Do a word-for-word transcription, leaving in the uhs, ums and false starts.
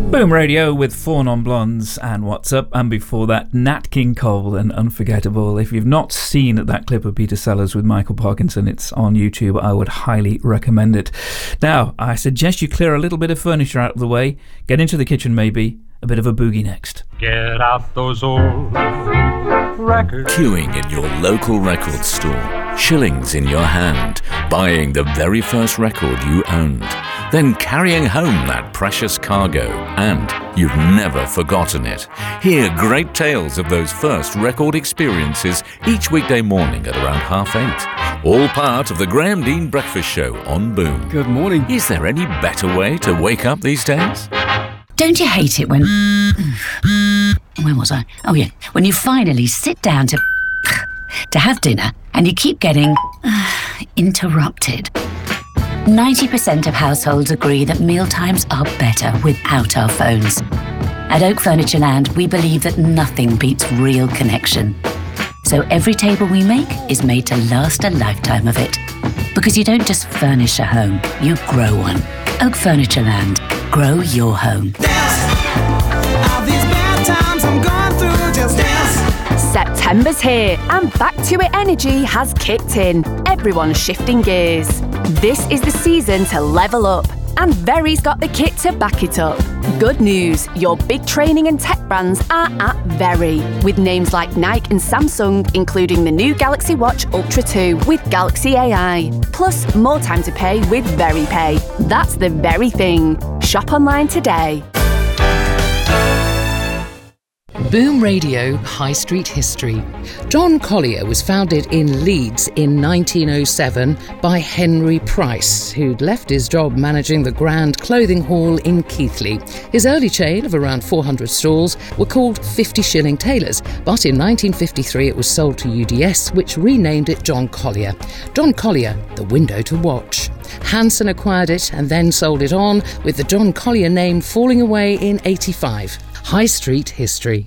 Boom Radio with Four Non-Blondes and What's Up, and before that Nat King Cole and Unforgettable. If you've not seen that clip of Peter Sellers with Michael Parkinson, it's on YouTube. I would highly recommend it. Now, I suggest you clear a little bit of furniture out of the way, get into the kitchen maybe, a bit of a boogie next. Get out those old records. Queuing in your local record store, shillings in your hand, buying the very first record you owned, then carrying home that precious cargo, and you've never forgotten it. Hear great tales of those first record experiences each weekday morning at around half eight. All part of the Graham Dean Breakfast Show on Boom. Good morning. Is there any better way to wake up these days? Don't you hate it when... Where was I? Oh, yeah. When you finally sit down to... to have dinner and you keep getting... interrupted. ninety percent of households agree that mealtimes are better without our phones. At Oak Furniture Land, we believe that nothing beats real connection. So every table we make is made to last a lifetime of it. Because you don't just furnish a home, you grow one. Oak Furniture Land. Grow your home. September's here and Back to It energy has kicked in. Everyone's shifting gears. This is the season to level up, and Very's got the kit to back it up. Good news, your big training and tech brands are at Very, with names like Nike and Samsung, including the new Galaxy Watch Ultra two with Galaxy A I. Plus, more time to pay with Very Pay. That's the very thing. Shop online today. Boom Radio High Street History. John Collier was founded in Leeds in nineteen oh seven by Henry Price, who'd left his job managing the Grand Clothing Hall in Keighley. His early chain of around four hundred stalls were called fifty shilling Tailors, but in nineteen fifty-three it was sold to U D S, which renamed it John Collier. John Collier, the window to watch. Hanson acquired it and then sold it on, with the John Collier name falling away in eighty-five. High Street History.